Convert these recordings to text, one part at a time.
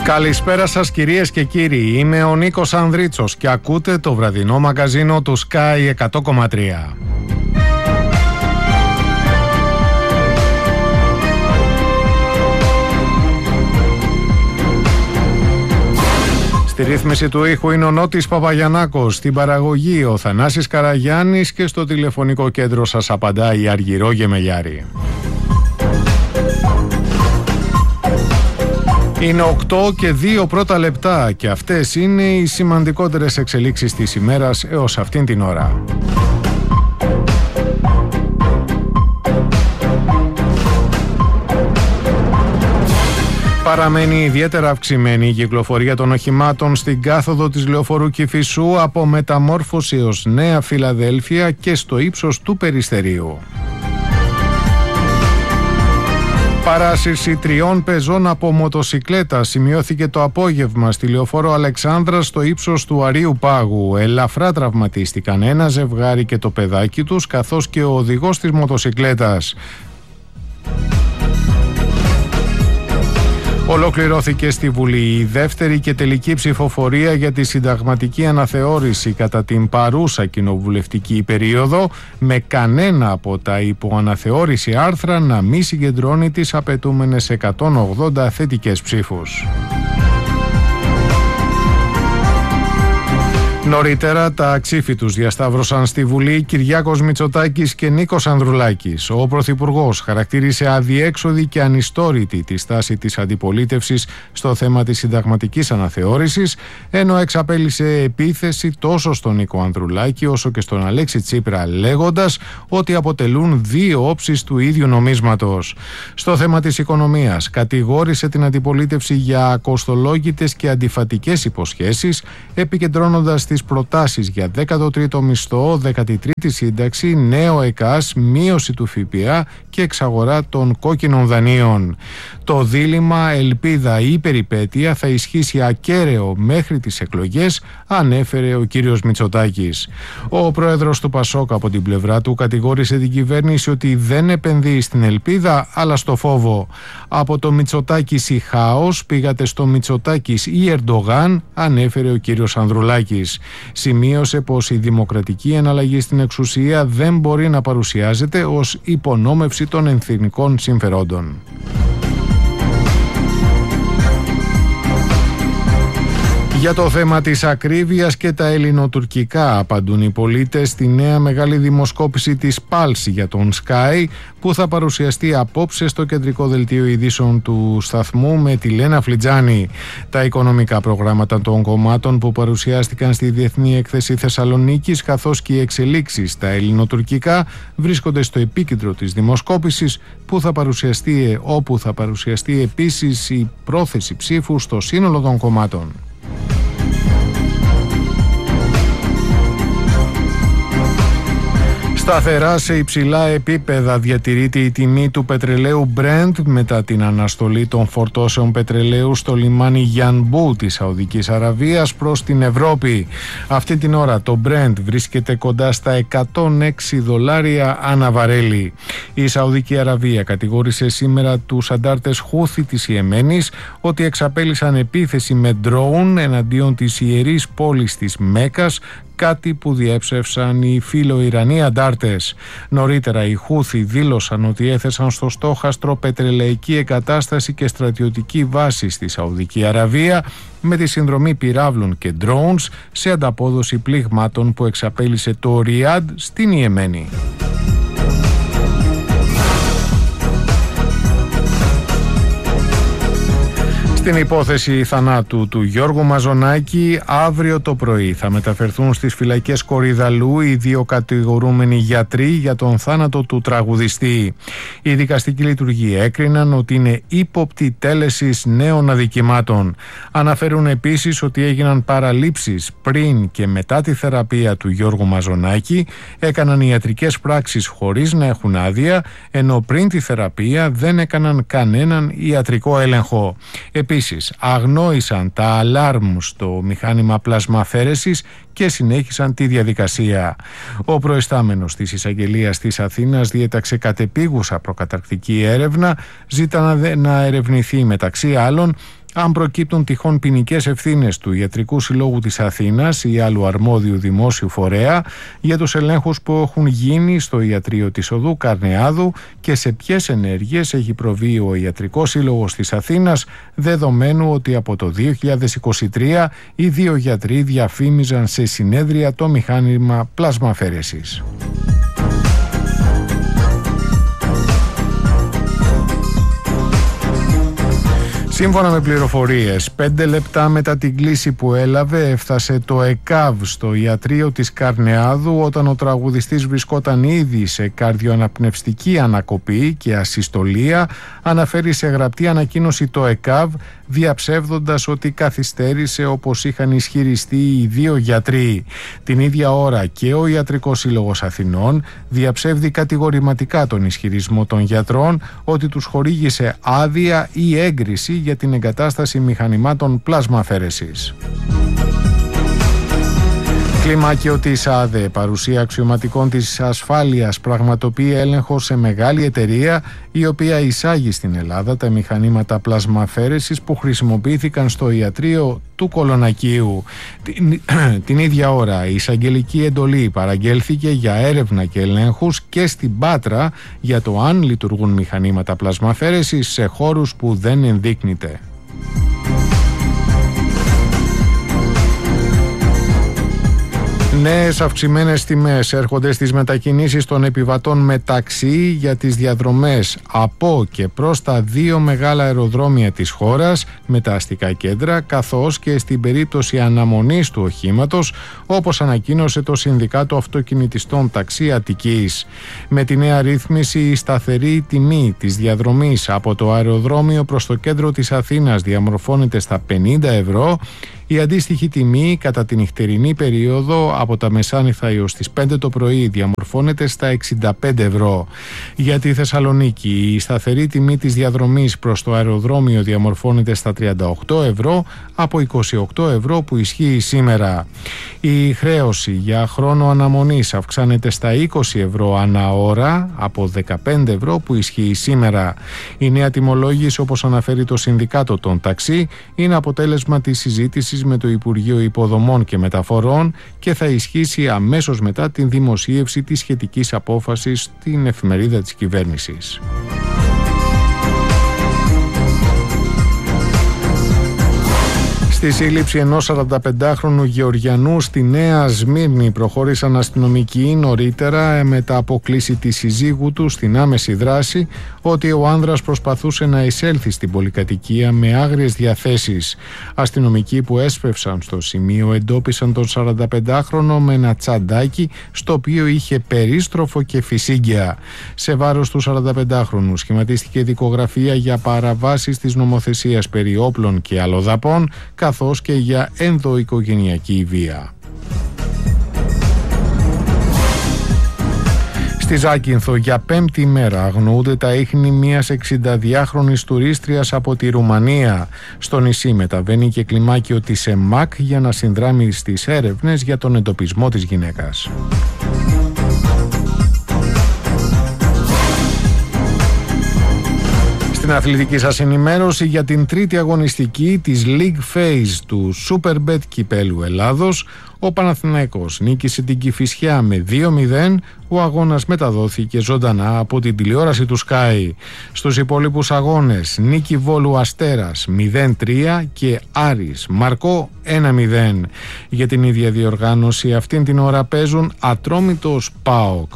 Καλησπέρα σας κυρίες και κύριοι, είμαι ο Νίκος Ανδρίτσος και ακούτε το βραδινό μαγκαζίνο του Sky 100,3. Στη ρύθμιση του ήχου είναι ο Νότης Παπαγιαννάκος, στην παραγωγή ο Θανάσης Καραγιάννης και στο τηλεφωνικό κέντρο σας απαντάει η Αργυρό Γεμελιάρη. Είναι 8 και 2 πρώτα λεπτά και αυτές είναι οι σημαντικότερες εξελίξεις της ημέρας έως αυτήν την ώρα. Παραμένει ιδιαίτερα αυξημένη η κυκλοφορία των οχημάτων στην κάθοδο της λεωφορού Κηφισού από Μεταμόρφωση ως Νέα Φιλαδέλφια και στο ύψος του Περιστερίου. Παράσυρση 3 πεζών από μοτοσικλέτα σημειώθηκε το απόγευμα στη λεωφόρο Αλεξάνδρας στο ύψος του Αρείου Πάγου. Ελαφρά τραυματίστηκαν ένα ζευγάρι και το παιδάκι τους, καθώς και ο οδηγός της μοτοσικλέτας. Ολοκληρώθηκε στη Βουλή η δεύτερη και τελική ψηφοφορία για τη συνταγματική αναθεώρηση κατά την παρούσα κοινοβουλευτική περίοδο, με κανένα από τα υποαναθεώρηση άρθρα να μη συγκεντρώνει τις απαιτούμενες 180 θετικές ψήφους. Νωρίτερα τα αξίφοι τους διασταύρωσαν στη Βουλή Κυριάκος Μητσοτάκης και Νίκος Ανδρουλάκης. Ο Πρωθυπουργός χαρακτήρισε αδιέξοδη και ανιστόρητη τη στάση της αντιπολίτευσης στο θέμα της συνταγματικής αναθεώρησης, ενώ εξαπέλυσε επίθεση τόσο στον Νίκο Ανδρουλάκη όσο και στον Αλέξη Τσίπρα, λέγοντας ότι αποτελούν δύο όψεις του ίδιου νομίσματος. Στο θέμα της οικονομίας κατηγόρησε την αντιπολίτευση για κοστολόγητες και αντιφατικές υποσχέσεις, επικεντρώνοντας τις προτάσεις για 13ο μισθό, 13η σύνταξη, νέο ΕΚΑΣ, μείωση του ΦΠΑ και εξαγορά των κόκκινων δανείων. Το δίλημμα ελπίδα ή περιπέτεια θα ισχύσει ακέραιο μέχρι τις εκλογές, ανέφερε ο κύριος Μητσοτάκης. Ο πρόεδρος του Πασόκ από την πλευρά του κατηγόρησε την κυβέρνηση ότι δεν επενδύει στην ελπίδα αλλά στο φόβο. Από το Μητσοτάκης ή χάος πήγατε στο Μητσοτάκης ή Ερντογάν, ανέφερε ο κύριος Ανδρουλάκης. Σημείωσε πως η δημοκρατική εναλλαγή στην εξουσία δεν μπορεί να παρουσιάζεται ως υπονόμευση των εθνικών συμφερόντων. Για το θέμα της ακρίβειας και τα ελληνοτουρκικά απαντούν οι πολίτες στη νέα μεγάλη δημοσκόπηση της Pulse για τον Sky, που θα παρουσιαστεί απόψε στο κεντρικό δελτίο ειδήσεων του σταθμού με τη Λένα Φλιτζάνη. Τα οικονομικά προγράμματα των κομμάτων που παρουσιάστηκαν στη Διεθνή Έκθεση Θεσσαλονίκης, καθώς και οι εξελίξεις στα ελληνοτουρκικά, βρίσκονται στο επίκεντρο της δημοσκόπησης, όπου θα παρουσιαστεί επίσης η πρόθεση ψήφου στο σύνολο των κομμάτων. Σταθερά σε υψηλά επίπεδα διατηρείται η τιμή του πετρελαίου Brent μετά την αναστολή των φορτώσεων πετρελαίου στο λιμάνι Γιανμπού της Σαουδικής Αραβίας προς την Ευρώπη. Αυτή την ώρα το Brent βρίσκεται κοντά στα $106 ανά βαρέλι. Η Σαουδική Αραβία κατηγόρησε σήμερα τους αντάρτες Χούθι της Ιεμένης ότι εξαπέλυσαν επίθεση με ντρόουν εναντίον της ιερής πόλης της Μέκας, κάτι που διέψευσαν οι φιλοϊρανοί αντάρτες. Νωρίτερα οι Χούθι δήλωσαν ότι έθεσαν στο στόχαστρο πετρελαϊκή εγκατάσταση και στρατιωτική βάση στη Σαουδική Αραβία με τη συνδρομή πυράβλων και drones σε ανταπόδοση πληγμάτων που εξαπέλυσε το Ριάντ στην Ιεμένη. Στην υπόθεση θανάτου του Γιώργου Μαζονάκη, αύριο το πρωί θα μεταφερθούν στις φυλακές Κορυδαλλού οι δύο κατηγορούμενοι γιατροί για τον θάνατο του τραγουδιστή. Οι δικαστικοί λειτουργοί έκριναν ότι είναι ύποπτοι τέλεσης νέων αδικημάτων. Αναφέρουν επίσης ότι έγιναν παραλήψεις πριν και μετά τη θεραπεία του Γιώργου Μαζονάκη, έκαναν ιατρικές πράξεις χωρίς να έχουν άδεια, ενώ πριν τη θεραπεία δεν έκαναν κανέναν ιατρικό έλεγχο. Επίσης, αγνόησαν τα αλάρμ στο μηχάνημα πλασμαφέρεσης και συνέχισαν τη διαδικασία. Ο προϊστάμενος της εισαγγελίας της Αθήνας διέταξε κατεπίγουσα προκαταρκτική έρευνα, ζήτανε να ερευνηθεί μεταξύ άλλων αν προκύπτουν τυχόν ποινικές ευθύνες του Ιατρικού Συλλόγου της Αθήνας ή άλλου αρμόδιου δημόσιου φορέα για τους ελέγχους που έχουν γίνει στο Ιατρείο της Οδού Καρνεάδου και σε ποιες ενέργειες έχει προβεί ο Ιατρικός Σύλλογος της Αθήνας, δεδομένου ότι από το 2023 οι δύο γιατροί διαφήμιζαν σε συνέδρια το μηχάνημα πλασμαφαίρεσης. Σύμφωνα με πληροφορίες, 5 λεπτά μετά την κλήση που έλαβε, έφτασε το ΕΚΑΒ στο ιατρείο της Καρνεάδου όταν ο τραγουδιστής βρισκόταν ήδη σε καρδιοαναπνευστική ανακοπή και ασυστολία, αναφέρει σε γραπτή ανακοίνωση το ΕΚΑΒ, διαψεύδοντας ότι καθυστέρησε όπως είχαν ισχυριστεί οι δύο γιατροί. Την ίδια ώρα και ο Ιατρικός Σύλλογος Αθηνών διαψεύδει κατηγορηματικά τον ισχυρισμό των γιατρών ότι τους χορήγησε άδεια ή έγκριση για την εγκατάσταση μηχανημάτων πλασμαφαίρεσης. Κλιμάκιο της ΑΔΕ, παρουσία αξιωματικών της ασφάλειας, πραγματοποιεί έλεγχο σε μεγάλη εταιρεία η οποία εισάγει στην Ελλάδα τα μηχανήματα πλασμαφαίρεσης που χρησιμοποιήθηκαν στο ιατρείο του Κολονακίου. Την ίδια ώρα η εισαγγελική εντολή παραγγέλθηκε για έρευνα και ελέγχους και στην Πάτρα για το αν λειτουργούν μηχανήματα πλασμαφαίρεσης σε χώρους που δεν ενδείκνυται. Νέες αυξημένες τιμές έρχονται στις μετακινήσεις των επιβατών με ταξί για τις διαδρομές από και προς τα δύο μεγάλα αεροδρόμια της χώρας με τα αστικά κέντρα, καθώς και στην περίπτωση αναμονής του οχήματος, όπως ανακοίνωσε το Συνδικάτο Αυτοκινητιστών Ταξί Αττικής. Με τη νέα ρύθμιση, η σταθερή τιμή της διαδρομής από το αεροδρόμιο προς το κέντρο της Αθήνας διαμορφώνεται στα 50 ευρώ, η αντίστοιχη τιμή κατά την νυχτερινή περίοδο από τα μεσάνυχτα έως τις 5 το πρωί διαμορφώνεται στα 65 ευρώ. Για τη Θεσσαλονίκη, η σταθερή τιμή της διαδρομής προς το αεροδρόμιο διαμορφώνεται στα 38 ευρώ από 28 ευρώ που ισχύει σήμερα. Η χρέωση για χρόνο αναμονής αυξάνεται στα 20 ευρώ ανά ώρα από 15 ευρώ που ισχύει σήμερα. Η νέα τιμολόγηση, όπως αναφέρει το Συνδικάτο των Ταξί, είναι αποτέλεσμα της συζήτησης με το Υπουργείο Υποδομών και Μεταφορών και θα ισχύσει αμέσως μετά την δημοσίευση της σχετικής απόφασης στην εφημερίδα της κυβέρνησης. Στη σύλληψη ενός 45χρονου Γεωργιανού στη Νέα Σμύρνη προχώρησαν αστυνομικοί νωρίτερα μετά από κλήση της συζύγου του στην άμεση δράση ότι ο άνδρας προσπαθούσε να εισέλθει στην πολυκατοικία με άγριες διαθέσεις. Αστυνομικοί που έσπευσαν στο σημείο εντόπισαν τον 45χρονο με ένα τσαντάκι στο οποίο είχε περίστροφο και φυσίγγια. Σε βάρος του 45χρονου σχηματίστηκε δικογραφία για παραβάσεις της νομοθεσίας περί όπλων και αλλοδαπών, καθώς και για ενδοοικογενειακή βία. Στη Ζάκυνθο για πέμπτη μέρα αγνοούνται τα ίχνη μιας 62χρονης τουρίστριας από τη Ρουμανία. Στο νησί μεταβαίνει και κλιμάκιο της ΕΜΑΚ για να συνδράμει στις έρευνες για τον εντοπισμό της γυναίκας. Στην αθλητική σας ενημέρωση για την τρίτη αγωνιστική της League Phase του Superbet Κυπέλλου Ελλάδος, ο Παναθηναϊκός νίκησε την Κηφισιά με 2-0, ο αγώνας μεταδόθηκε ζωντανά από την τηλεόραση του Sky. Στους υπόλοιπους αγώνες, νίκη Βόλου Αστέρας 0-3 και Άρης Μαρκό 1-0. Για την ίδια διοργάνωση αυτήν την ώρα παίζουν Ατρόμητος ΠΑΟΚ.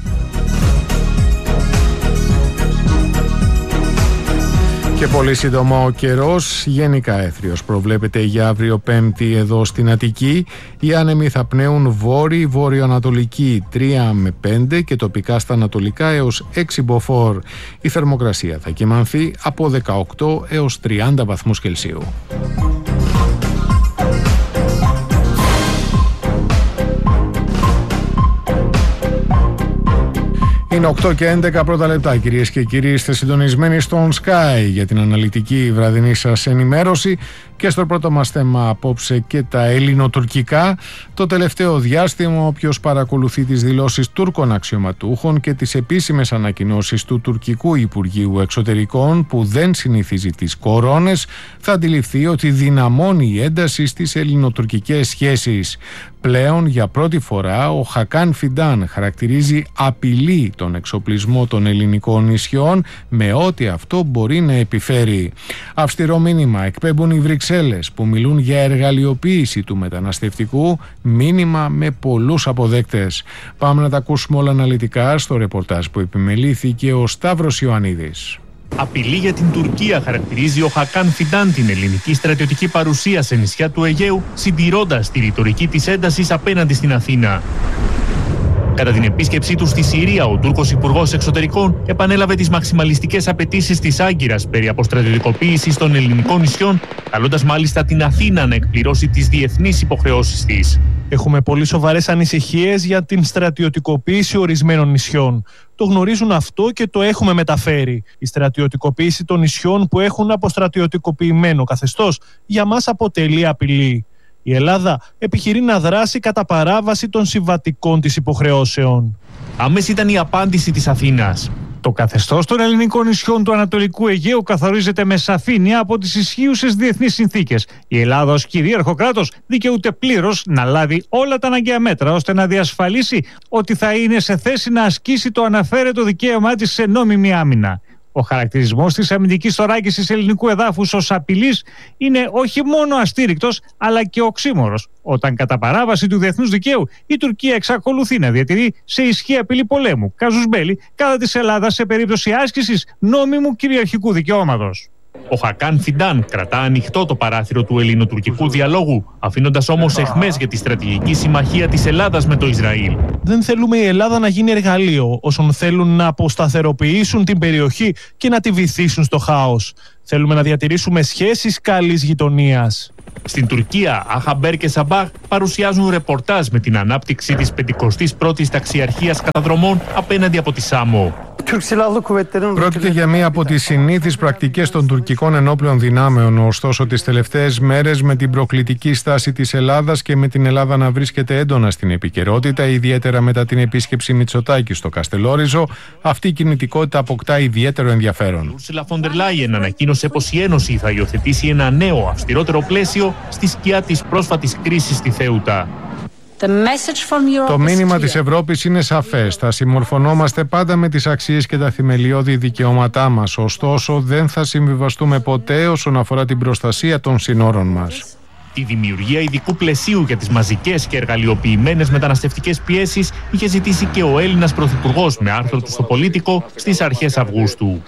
Και πολύ σύντομα ο καιρός, γενικά έθριος προβλέπεται για αύριο Πέμπτη εδώ στην Αττική. Οι άνεμοι θα πνέουν βόρειο-ανατολική 3 με 5 και τοπικά στα ανατολικά έως 6 μποφόρ. Η θερμοκρασία θα κυμανθεί από 18 έως 30 βαθμούς Κελσίου. Είναι 8 και 11 πρώτα λεπτά, κυρίες και κύριοι. Είστε συντονισμένοι στον Sky για την αναλυτική βραδινή σας ενημέρωση και στο πρώτο μας θέμα απόψε και τα ελληνοτουρκικά. Το τελευταίο διάστημα, όποιος παρακολουθεί τις δηλώσεις Τούρκων αξιωματούχων και τις επίσημες ανακοινώσεις του τουρκικού Υπουργείου Εξωτερικών, που δεν συνηθίζει τις κορώνες, θα αντιληφθεί ότι δυναμώνει η ένταση στις ελληνοτουρκικές σχέσεις. Πλέον, για πρώτη φορά, ο Χακάν Φιντάν χαρακτηρίζει απειλή τον εξοπλισμό των ελληνικών νησιών με ό,τι αυτό μπορεί να επιφέρει. Αυστηρό μήνυμα εκπέμπουν οι Βρυξέλλες, που μιλούν για εργαλειοποίηση του μεταναστευτικού, μήνυμα με πολλούς αποδέκτες. Πάμε να τα ακούσουμε όλα αναλυτικά στο ρεπορτάζ που επιμελήθηκε ο Σταύρος Ιωαννίδης. Απειλή για την Τουρκία χαρακτηρίζει ο Χακάν Φιντάν την ελληνική στρατιωτική παρουσία σε νησιά του Αιγαίου, συντηρώντας τη ρητορική της έντασης απέναντι στην Αθήνα. Κατά την επίσκεψή του στη Συρία, ο Τούρκος Υπουργός Εξωτερικών επανέλαβε τις μαξιμαλιστικές απαιτήσεις της Άγκυρας περί αποστρατιωτικοποίησης των ελληνικών νησιών, καλώντας μάλιστα την Αθήνα να εκπληρώσει τις διεθνείς υποχρεώσεις της. Έχουμε πολύ σοβαρές ανησυχίες για την στρατιωτικοποίηση ορισμένων νησιών. Το γνωρίζουν αυτό και το έχουμε μεταφέρει. Η στρατιωτικοποίηση των νησιών που έχουν αποστρατιωτικοποιημένο καθεστώς για μας αποτελεί απειλή. Η Ελλάδα επιχειρεί να δράσει κατά παράβαση των συμβατικών της υποχρεώσεων. Άμεση ήταν η απάντηση της Αθήνας. Το καθεστώς των ελληνικών νησιών του Ανατολικού Αιγαίου καθορίζεται με σαφήνεια από τις ισχύουσες διεθνείς συνθήκες. Η Ελλάδα ως κυρίαρχο κράτος δικαιούται πλήρως να λάβει όλα τα αναγκαία μέτρα ώστε να διασφαλίσει ότι θα είναι σε θέση να ασκήσει το αναφέρετο δικαίωμά της σε νόμιμη άμυνα. Ο χαρακτηρισμός της αμυντικής θωράκισης ελληνικού εδάφους ως απειλής είναι όχι μόνο αστήρικτος, αλλά και οξύμορος, όταν κατά παράβαση του διεθνούς δικαίου η Τουρκία εξακολουθεί να διατηρεί σε ισχύ απειλή πολέμου, κάζους μπέλι, κατά της Ελλάδας σε περίπτωση άσκησης νόμιμου κυριαρχικού δικαιώματος. Ο Χακάν Φιντάν κρατά ανοιχτό το παράθυρο του ελληνοτουρκικού διαλόγου, αφήνοντας όμως αιχμές για τη στρατηγική συμμαχία της Ελλάδας με το Ισραήλ. Δεν θέλουμε η Ελλάδα να γίνει εργαλείο όσων θέλουν να αποσταθεροποιήσουν την περιοχή και να τη βυθίσουν στο χάος. Θέλουμε να διατηρήσουμε σχέσεις καλής γειτονίας. Στην Τουρκία, Αχαμπέρ και Σαμπάχ παρουσιάζουν ρεπορτάζ με την ανάπτυξη της 51ης ταξιαρχίας καταδρομών απέναντι από τη Σάμο. Πρόκειται για μία από τις συνήθεις πρακτικές των τουρκικών ενόπλων δυνάμεων, ωστόσο τις τελευταίες μέρες, με την προκλητική στάση της Ελλάδας και με την Ελλάδα να βρίσκεται έντονα στην επικαιρότητα, ιδιαίτερα μετά την επίσκεψη Μητσοτάκη στο Καστελόριζο, αυτή η κινητικότητα αποκτά ιδιαίτερο ενδιαφέρον. Η Ούρσουλα φον ντερ Λάιεν ανακοίνωσε πως η Ένωση θα υιοθετήσει ένα νέο, αυστηρότερο πλαίσιο στη σκιά της πρόσφατης κρίσης στη Θέουτα. Το μήνυμα της Ευρώπης είναι σαφές. Θα συμμορφωνόμαστε πάντα με τις αξίες και τα θεμελιώδη δικαιώματά μας. Ωστόσο, δεν θα συμβιβαστούμε ποτέ όσον αφορά την προστασία των συνόρων μας. Τη δημιουργία ειδικού πλαισίου για τις μαζικές και εργαλειοποιημένες μεταναστευτικές πιέσεις είχε ζητήσει και ο Έλληνας Πρωθυπουργός με άρθρο του στο Πολίτικο στις αρχές Αυγούστου.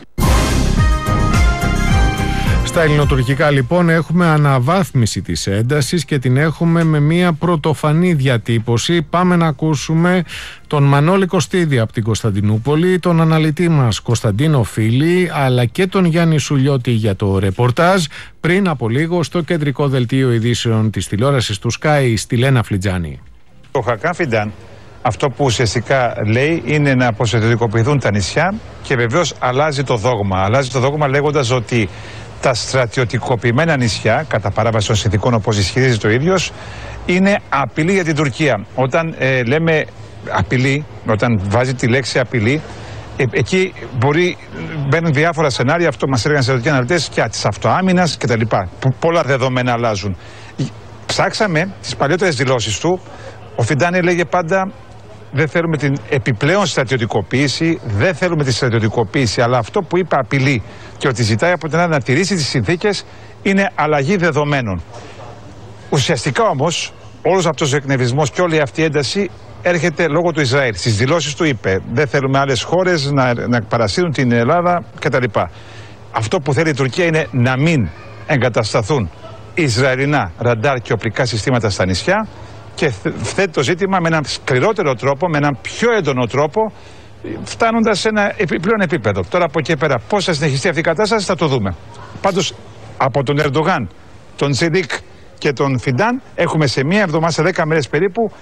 Στα ελληνοτουρκικά λοιπόν έχουμε αναβάθμιση της έντασης και την έχουμε με μια πρωτοφανή διατύπωση. Πάμε να ακούσουμε τον Μανώλη Κωστίδη από την Κωνσταντινούπολη, τον αναλυτή μας Κωνσταντίνο Φίλη, αλλά και τον Γιάννη Σουλιώτη για το ρεπορτάζ πριν από λίγο στο κεντρικό δελτίο ειδήσεων της τηλεόρασης του Sky στη Λένα Φλιτζάνη. Ο Χακάν Φιντάν αυτό που ουσιαστικά λέει είναι να αποστρατιωτικοποιηθούν τα νησιά και βεβαίως αλλάζει το δόγμα. Αλλάζει το δόγμα λέγοντας ότι τα στρατιωτικοποιημένα νησιά, κατά παράβαση των συνθηκών όπως ισχυρίζει το ίδιος, είναι απειλή για την Τουρκία. Όταν λέμε απειλή, όταν βάζει τη λέξη απειλή, εκεί μπαίνουν διάφορα σενάρια, αυτό μας έλεγαν σε ερωτικοί αναλυτές, και της αυτοάμυνας κτλ. Πολλά δεδομένα αλλάζουν. Ψάξαμε τις παλιότερες δηλώσεις του. Ο Φιντάν έλεγε πάντα: δεν θέλουμε την επιπλέον στρατιωτικοποίηση, δεν θέλουμε τη στρατιωτικοποίηση, αλλά αυτό που είπε απειλή και ότι ζητάει από την Ελλάδα να τηρήσει τις συνθήκες είναι αλλαγή δεδομένων. Ουσιαστικά όμως, όλος αυτός ο εκνευρισμός και όλη αυτή η ένταση έρχεται λόγω του Ισραήλ. Στις δηλώσεις του είπε: δεν θέλουμε άλλες χώρες να παρασύρουν την Ελλάδα κτλ. Αυτό που θέλει η Τουρκία είναι να μην εγκατασταθούν Ισραηλινά ραντάρ και οπλικά συστήματα στα νησιά. Και θέτει το ζήτημα με έναν σκληρότερο τρόπο, με έναν πιο έντονο τρόπο, φτάνοντας σε ένα επιπλέον επίπεδο. Τώρα από εκεί πέρα πώς θα συνεχιστεί αυτή η κατάσταση θα το δούμε. Πάντως από τον Ερντογάν, τον Τζεντίκ και τον Φιντάν έχουμε σε μία εβδομάδα, σε 10 μέρες περίπου,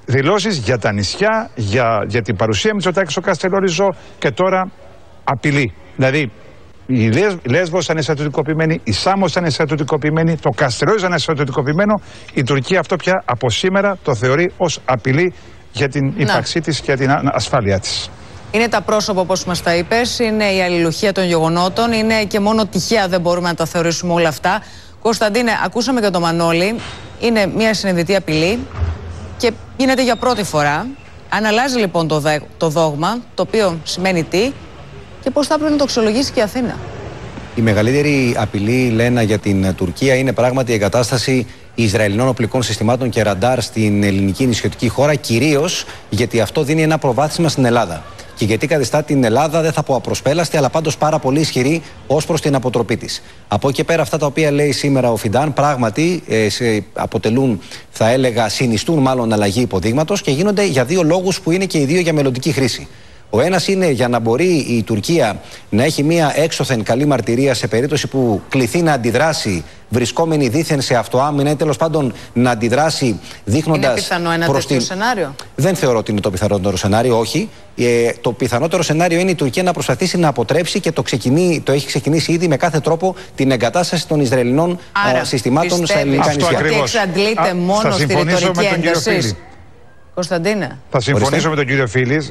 δηλώσεις για τα νησιά, για την παρουσία Μητσοτάκη στο Καστελόριζο και τώρα απειλή. Δηλαδή η Λέσβος θα είναι στρατιωτικοποιημένη, η Σάμος θα είναι στρατιωτικοποιημένη, το Καστελόριζο θα είναι στρατιωτικοποιημένο. Η Τουρκία αυτό πια από σήμερα το θεωρεί ως απειλή για την ύπαρξή της και για την ασφάλειά της. Είναι τα πρόσωπα, όπως μας τα είπες, είναι η αλληλουχία των γεγονότων, είναι και μόνο τυχαία, δεν μπορούμε να τα θεωρήσουμε όλα αυτά. Κωνσταντίνε, ακούσαμε και τον Μανώλη, είναι μια συνειδητή απειλή και γίνεται για πρώτη φορά. Αν αλλάζει λοιπόν το δόγμα, το οποίο σημαίνει τι και πώς θα πρέπει να το αξιολογήσει και η Αθήνα. Η μεγαλύτερη απειλή, Λένα, για την Τουρκία είναι πράγματι η εγκατάσταση Ισραηλινών οπλικών συστημάτων και ραντάρ στην ελληνική νησιωτική χώρα, κυρίως γιατί αυτό δίνει ένα προβάδισμα στην Ελλάδα. Και γιατί καθιστά την Ελλάδα, δεν θα πω απροσπέλαστη, αλλά πάντως πάρα πολύ ισχυρή ως προς την αποτροπή της. Από εκεί και πέρα, αυτά τα οποία λέει σήμερα ο Φιντάν, πράγματι αποτελούν, θα έλεγα, συνιστούν μάλλον αλλαγή υποδείγματος και γίνονται για δύο λόγους που είναι και οι δύο για μελλοντική χρήση. Ο ένας είναι για να μπορεί η Τουρκία να έχει μια έξωθεν καλή μαρτυρία σε περίπτωση που κληθεί να αντιδράσει βρισκόμενη δήθεν σε αυτοάμυνα ή τέλος πάντων να αντιδράσει δείχνοντας. Είναι πιθανό ένα τέτοιο σενάριο? Δεν θεωρώ ότι είναι το πιθανότερο σενάριο, όχι. Το πιθανότερο σενάριο είναι η τουρκία να προσπαθήσει να αποτρέψει και το έχει ξεκινήσει ήδη με κάθε τρόπο την εγκατάσταση των Ισραηλινών συστημάτων στα ελληνικά νησιά. Ότι εξαντλείται μόνο στη ρητορική ένταση? Κωνσταντίνε. Θα συμφωνήσω με τον κύριο Φίλης.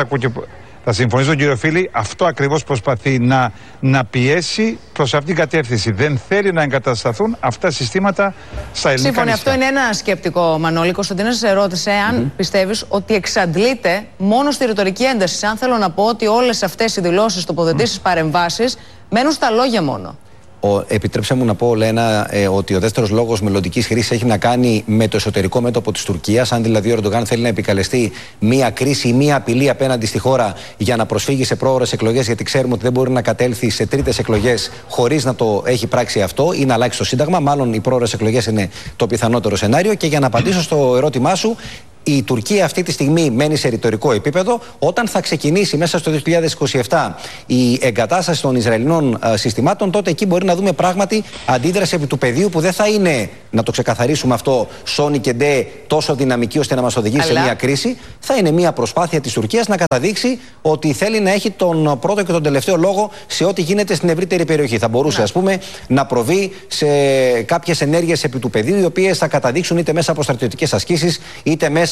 Θα συμφωνήσω με τον κύριο Φίλη. Αυτό ακριβώς προσπαθεί να πιέσει προς αυτήν την κατεύθυνση. Δεν θέλει να εγκατασταθούν αυτά τα συστήματα στα ελληνικά νησιά. Αυτό είναι ένα σκεπτικό, Μανώλη. Κωνσταντίνε σε ρώτησε αν πιστεύεις ότι εξαντλείται μόνο στη ρητορική ένταση. Αν θέλω να πω ότι όλες αυτές οι δηλώσεις, τοποθετήσεις, παρεμβάσεις μένουν στα λόγια μόνο. Επιτρέψτε μου να πω, Λένα, ότι ο δεύτερος λόγος μελλοντικής χρήσης έχει να κάνει με το εσωτερικό μέτωπο της Τουρκίας. Αν δηλαδή ο Ερντογάν θέλει να επικαλεστεί μία κρίση ή μία απειλή απέναντι στη χώρα για να προσφύγει σε πρόωρες εκλογές, γιατί ξέρουμε ότι δεν μπορεί να κατέλθει σε τρίτες εκλογές χωρίς να το έχει πράξει αυτό ή να αλλάξει το Σύνταγμα. Μάλλον οι πρόωρες εκλογές είναι το πιθανότερο σενάριο. Και για να απαντήσω στο ερώτημά σου, η Τουρκία αυτή τη στιγμή μένει σε ρητορικό επίπεδο. Όταν θα ξεκινήσει μέσα στο 2027 η εγκατάσταση των Ισραηλινών συστημάτων, τότε εκεί μπορεί να δούμε πράγματι αντίδραση επί του πεδίου που δεν θα είναι, να το ξεκαθαρίσουμε αυτό, σόνι και ντε τόσο δυναμική ώστε να μας οδηγήσει σε μια κρίση. Θα είναι μια προσπάθεια της Τουρκίας να καταδείξει ότι θέλει να έχει τον πρώτο και τον τελευταίο λόγο σε ό,τι γίνεται στην ευρύτερη περιοχή. Θα μπορούσε, ας πούμε, να προβεί σε κάποιες ενέργειες επί του πεδίου, οι οποίες θα καταδείξουν είτε μέσα από στρατιωτικές ασκήσεις, είτε μέσα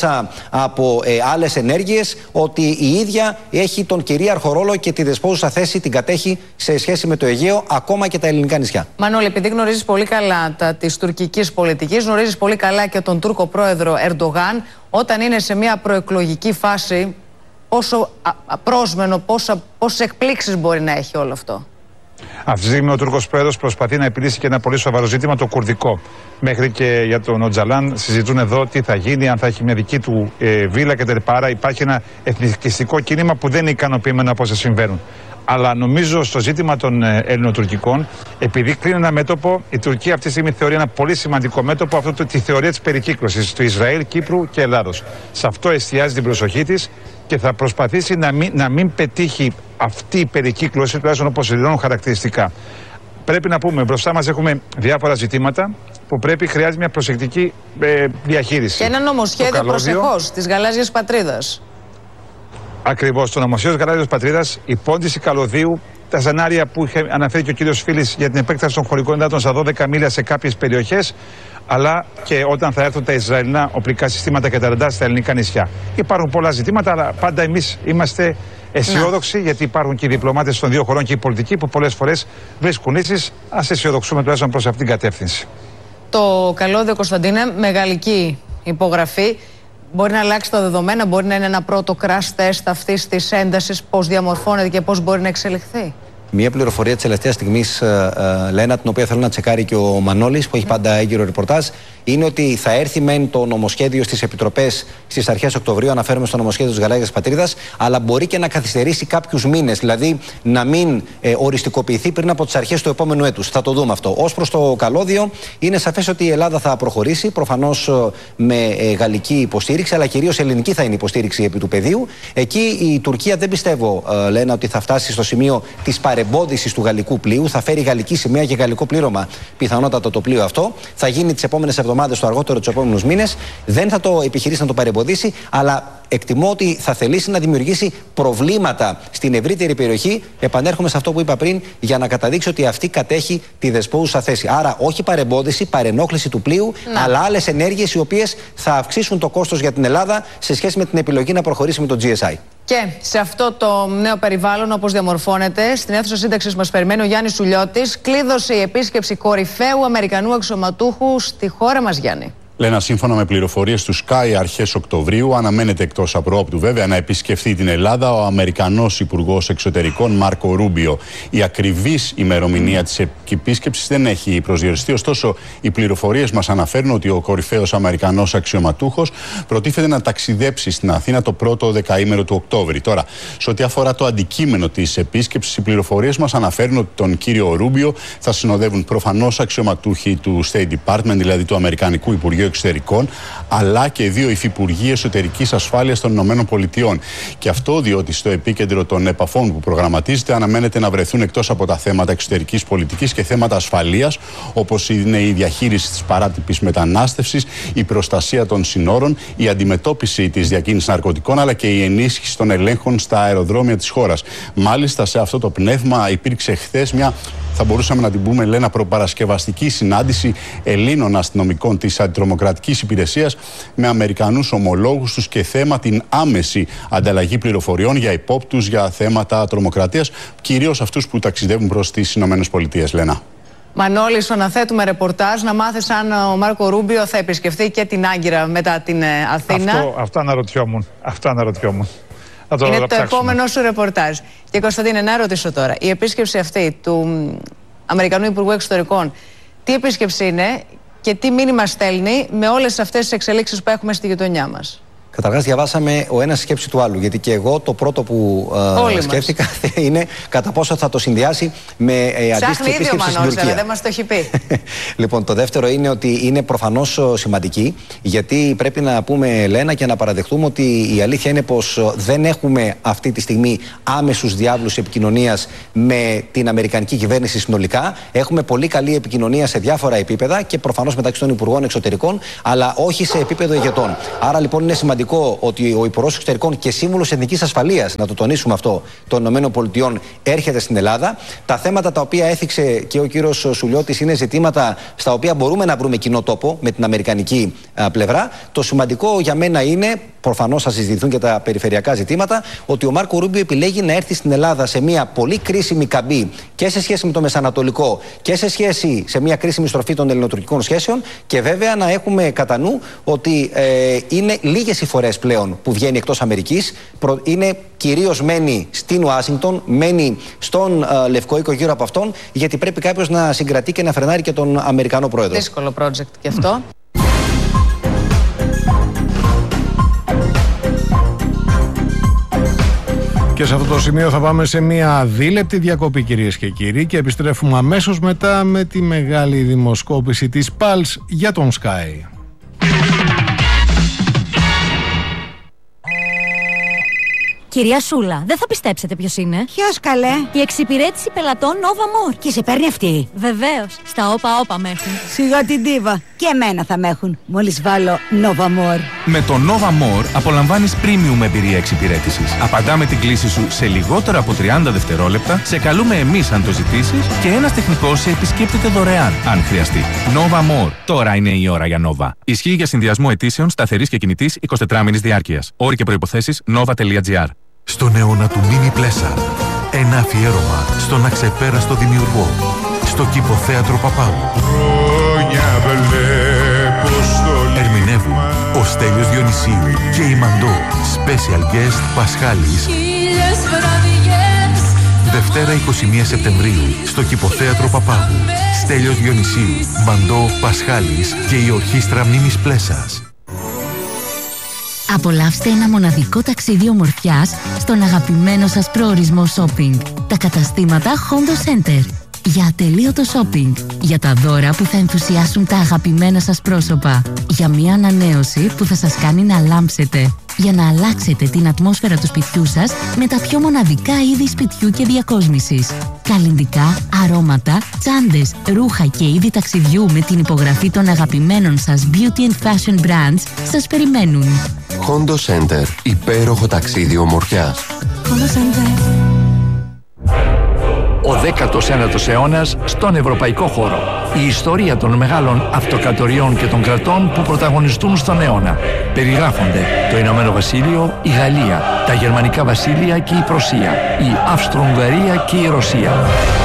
από άλλες ενέργειες, ότι η ίδια έχει τον κυρίαρχο ρόλο και τη δεσπόζουσα θέση την κατέχει σε σχέση με το Αιγαίο, ακόμα και τα ελληνικά νησιά. Μανώλη, επειδή γνωρίζεις πολύ καλά της τουρκικής πολιτικής, γνωρίζεις πολύ καλά και τον Τούρκο πρόεδρο Ερντογάν, όταν είναι σε μια προεκλογική φάση, πόσο πρόσμενο, πόσες εκπλήξεις μπορεί να έχει όλο αυτό? Αυτή τη στιγμή ο Τούρκος πρόεδρος προσπαθεί να επιλύσει και ένα πολύ σοβαρό ζήτημα, το κουρδικό. Μέχρι και για τον Οτζαλάν συζητούν εδώ τι θα γίνει, αν θα έχει μια δική του βίλα κτλ. Άρα υπάρχει ένα εθνικιστικό κίνημα που δεν είναι ικανοποιημένο από όσα συμβαίνουν. Αλλά νομίζω στο ζήτημα των ελληνοτουρκικών, επειδή κλείνει ένα μέτωπο, η Τουρκία αυτή τη στιγμή θεωρεί ένα πολύ σημαντικό μέτωπο, αυτό τη θεωρία της περικύκλωσης του Ισραήλ, Κύπρου και Ελλάδος. Σε αυτό εστιάζει την προσοχή της και θα προσπαθήσει να μην πετύχει αυτή η περικύκλωση, τουλάχιστον όπως δηλώνουν χαρακτηριστικά. Πρέπει να πούμε, μπροστά μας έχουμε διάφορα ζητήματα που χρειάζεται μια προσεκτική διαχείριση. Και ένα νομοσχέδιο προσεχώς της Γαλάζιας Πατρίδας. Ακριβώς, το νομοσχέδιο της Γαλάζιας Πατρίδας, η πόντιση καλωδίου, τα σενάρια που είχε αναφέρει και ο κύριος Φίλης για την επέκταση των χωρικών υδάτων στα 12 μίλια σε κάποιες περιοχές, αλλά και όταν θα έρθουν τα Ισραηλινά οπλικά συστήματα και τα ραντάρ στα ελληνικά νησιά. Υπάρχουν πολλά ζητήματα, αλλά πάντα εμείς είμαστε αισιόδοξοι, γιατί υπάρχουν και οι διπλωμάτες των δύο χωρών και οι πολιτικοί που πολλές φορές βρίσκουν λύσεις. Ας αισιοδοξούμε τουλάχιστον προς αυτήν την κατεύθυνση. Το καλώδιο, Κωνσταντίνε, μεγαλική υπογραφή. Μπορεί να αλλάξει τα δεδομένα, μπορεί να είναι ένα πρώτο crash test αυτής της έντασης, πώς διαμορφώνεται και πώς μπορεί να εξελιχθεί. Μια πληροφορία της τελευταίας στιγμής, Λένα, την οποία θέλω να τσεκάρει και ο Μανώλης, που έχει πάντα έγκυρο ρεπορτάζ, είναι ότι θα έρθει μεν το νομοσχέδιο στις επιτροπές στις αρχές Οκτωβρίου, αναφέρομαι στο νομοσχέδιο της Γαλάζιας Πατρίδας, αλλά μπορεί και να καθυστερήσει κάποιους μήνες, δηλαδή να μην οριστικοποιηθεί πριν από τις αρχές του επόμενου έτους. Θα το δούμε αυτό. Ως προς το καλώδιο, είναι σαφές ότι η Ελλάδα θα προχωρήσει, προφανώς με γαλλική υποστήριξη, αλλά κυρίως ελληνική θα είναι η υποστήριξη επί του πεδίου. Εκεί η Τουρκία δεν πιστεύω, Λένα, ότι θα φτάσει στο σημείο της παρεμπόδισης του γαλλικού πλοίου. Θα φέρει γαλλική σημαία και γαλλικό πλήρωμα, πιθανότατα το πλοίο αυτό. Θα γίνει τις επόμενες εβδομάδες εβδομάδες, το αργότερο τους επόμενους μήνες. Δεν θα το επιχειρήσει να το παρεμποδίσει, αλλά εκτιμώ ότι θα θελήσει να δημιουργήσει προβλήματα στην ευρύτερη περιοχή. Επανέρχομαι σε αυτό που είπα πριν, για να καταδείξει ότι αυτή κατέχει τη δεσπόζουσα θέση. Άρα, όχι παρεμπόδιση, παρενόχληση του πλοίου, αλλά άλλες ενέργειες οι οποίες θα αυξήσουν το κόστος για την Ελλάδα σε σχέση με την επιλογή να προχωρήσει με το GSI. Και σε αυτό το νέο περιβάλλον, όπως διαμορφώνεται, στην αίθουσα σύνταξης μας περιμένει ο Γιάννης Σουλιώτης. Κλείδωσε η επίσκεψη κορυφαίου Αμερικανού αξιωματούχου στη χώρα μας, Γιάννη. Λένα, σύμφωνα με πληροφορίες του Sky, αρχές Οκτωβρίου αναμένεται εκτός απροόπτου βέβαια να επισκεφθεί την Ελλάδα ο Αμερικανός Υπουργός Εξωτερικών Μάρκο Ρούμπιο. Η ακριβής ημερομηνία της επίσκεψης δεν έχει προσδιοριστεί, ωστόσο οι πληροφορίες μας αναφέρουν ότι ο κορυφαίος Αμερικανός αξιωματούχος προτίθεται να ταξιδέψει στην Αθήνα το πρώτο δεκαήμερο του Οκτώβρη. Τώρα, σε ό,τι αφορά το αντικείμενο της επίσκεψης, οι πληροφορίες μας αναφέρουν ότι τον κύριο Ρούμπιο θα συνοδεύουν προφανώς αξιωματούχοι του State Department, δηλαδή του Αμερικανικού Υπουργείου Εξωτερικών, αλλά και 2 υφυπουργοί εσωτερικής ασφάλειας των ΗΠΑ. Και αυτό διότι στο επίκεντρο των επαφών που προγραμματίζεται αναμένεται να βρεθούν, εκτός από τα θέματα εξωτερικής πολιτικής, και θέματα ασφαλείας, όπως είναι η διαχείριση της παράτυπης μετανάστευσης, η προστασία των συνόρων, η αντιμετώπιση της διακίνησης ναρκωτικών, αλλά και η ενίσχυση των ελέγχων στα αεροδρόμια της χώρας. Μάλιστα, σε αυτό το πνεύμα υπήρξε χθες μια, θα μπορούσαμε να την πούμε, Λένα, προπαρασκευαστική συνάντηση Ελλήνων αστυνομικών της Αντιτρομοκρατικής Υπηρεσίας με Αμερικανούς ομολόγους τους και θέμα την άμεση ανταλλαγή πληροφοριών για υπόπτους για θέματα τρομοκρατίας, κυρίως αυτούς που ταξιδεύουν προς τις ΗΠΑ, Λένα. Μανώλη, σου αναθέτουμε ρεπορτάζ να μάθεις αν ο Μάρκο Ρούμπιο θα επισκεφθεί και την Άγκυρα μετά την Αθήνα. Αυτό αναρωτιόμουν. Είναι το επόμενο σου ρεπορτάζ. Και Κωνσταντίνε, να ρωτήσω τώρα, η επίσκεψη αυτή του Αμερικανού Υπουργού Εξωτερικών, τι επίσκεψη είναι και τι μήνυμα στέλνει με όλες αυτές τις εξελίξεις που έχουμε στη γειτονιά μας? Καταρχάς, διαβάσαμε ο ένας σκέψη του άλλου. Γιατί και εγώ το πρώτο που σκέφτηκα είναι κατά πόσο θα το συνδυάσει με αντίστοιχη επίσκεψη στην Τουρκία. Δεν μας το έχει πει. Λοιπόν, το δεύτερο είναι ότι είναι προφανώς σημαντική, γιατί πρέπει να πούμε, Λένα, και να παραδεχτούμε ότι η αλήθεια είναι πως δεν έχουμε αυτή τη στιγμή άμεσους διάβλους επικοινωνίας με την Αμερικανική κυβέρνηση συνολικά. Έχουμε πολύ καλή επικοινωνία σε διάφορα επίπεδα και προφανώς μεταξύ των Υπουργών Εξωτερικών, αλλά όχι σε επίπεδο ηγετών. Άρα λοιπόν είναι σημαντικό ότι ο Υπουργός Εξωτερικών και Σύμβουλος Εθνικής Ασφαλείας, να το τονίσουμε αυτό, των ΗΠΑ έρχεται στην Ελλάδα. Τα θέματα τα οποία έθιξε και ο κύριος Σουλιώτης είναι ζητήματα στα οποία μπορούμε να βρούμε κοινό τόπο με την αμερικανική πλευρά. Το σημαντικό για μένα είναι, προφανώς θα συζητηθούν και τα περιφερειακά ζητήματα, ότι ο Μάρκο Ρούμπιο επιλέγει να έρθει στην Ελλάδα σε μια πολύ κρίσιμη καμπή και σε σχέση με το Μεσανατολικό και σε μια κρίσιμη στροφή των ελληνοτουρκικών σχέσεων, και βέβαια να έχουμε κατά νου ότι είναι λίγες οι φορές πλέον που βγαίνει εκτός Αμερικής. Είναι κυρίως μένει στην Ουάσιγκτον, μένει στον Λευκό Οίκο γύρω από αυτόν, γιατί πρέπει κάποιος να συγκρατεί και να φρενάρει και τον Αμερικανό πρόεδρο. Δύσκολο project και αυτό. Και σε αυτό το σημείο θα πάμε σε μια δίλεπτη διακοπή, κυρίες και κύριοι, και επιστρέφουμε αμέσως μετά με τη μεγάλη δημοσκόπηση της Pulse για τον Sky. Κυρία Σούλα, δεν θα πιστέψετε ποιος είναι. Ποιος, καλέ? Η εξυπηρέτηση πελατών Nova More. Και σε παίρνει αυτή? Βεβαίως. Στα όπα με έχουν. Σιγά την ντίβα. Και εμένα θα με έχουν. Μόλις βάλω Nova More. Με το Nova More απολαμβάνεις premium εμπειρία εξυπηρέτησης. Απαντάμε την κλήση σου σε λιγότερο από 30 δευτερόλεπτα, σε καλούμε εμείς αν το ζητήσεις και ένας τεχνικός σε επισκέπτεται δωρεάν αν χρειαστεί. Nova More. Τώρα είναι η ώρα για Nova. Ισχύει για συνδυασμό αιτήσεων σταθερής και κινητής 24μηνης διάρκειας. Όροι και προϋποθέσεις nova.gr. Στον αιώνα του Μίνι Πλέσα, ένα αφιέρωμα στον αξεπέραστο δημιουργό, στο Κηποθέατρο Παπάγου. Ερμηνεύουν ο Στέλιος Διονυσίου και η Μαντώ, special guest Πασχάλης. Δευτέρα 21 Σεπτεμβρίου, στο Κηποθέατρο Παπάγου. Στέλιος Διονυσίου, Μαντώ, Πασχάλης και η ορχήστρα Μίνις Πλέσας. Απολαύστε ένα μοναδικό ταξίδι ομορφιάς στον αγαπημένο σας προορισμό shopping. Τα καταστήματα Hondo Center. Για ατελείωτο shopping. Για τα δώρα που θα ενθουσιάσουν τα αγαπημένα σας πρόσωπα. Για μια ανανέωση που θα σας κάνει να λάμψετε. για να αλλάξετε την ατμόσφαιρα του σπιτιού σας με τα πιο μοναδικά είδη σπιτιού και διακόσμησης. Καλλυντικά, αρώματα, τσάντες, ρούχα και είδη ταξιδιού με την υπογραφή των αγαπημένων σας beauty and fashion brands σας περιμένουν. Hondo Center. Υπέροχο ταξίδι ομορφιάς. Hondo Center. Ο 19ος αιώνας στον ευρωπαϊκό χώρο. Η ιστορία των μεγάλων αυτοκρατοριών και των κρατών που πρωταγωνιστούν στον αιώνα. Περιγράφονται το Ηνωμένο Βασίλειο, η Γαλλία, τα Γερμανικά Βασίλεια και η Πρωσία, η Αυστρο-Ουγγαρία και η Ρωσία.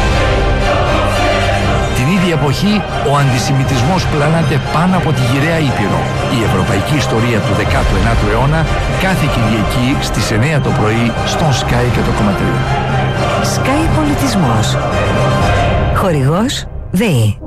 Την ίδια εποχή, ο αντισημιτισμός πλανάται πάνω από τη γυραιά Ήπειρο. Η ευρωπαϊκή ιστορία του 19ου αιώνα κάθε Κυριακή στις 9 το πρωί στον Sky 100,3. Sky Πολιτισμός. Χορηγός ΔΕΗ.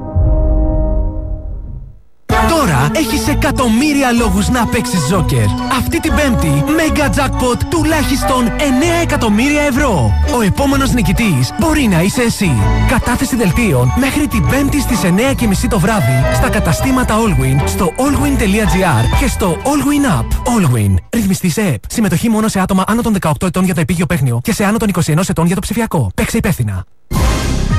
Τώρα έχεις εκατομμύρια λόγους να παίξεις Τζόκερ. Αυτή την Πέμπτη, Mega Jackpot τουλάχιστον 9 εκατομμύρια ευρώ. Ο επόμενος νικητής μπορεί να είσαι εσύ. Κατάθεση δελτίων μέχρι την Πέμπτη στις 9:30 το βράδυ στα καταστήματα Allwyn, στο allwyn.gr και στο Allwyn App. Allwyn. Ρυθμιστή σε ΕΠ. Συμμετοχή μόνο σε άτομα άνω των 18 ετών για το επίγειο παίχνιο και σε άνω των 21 ετών για το ψηφιακό. Παίξε υπεύθυνα.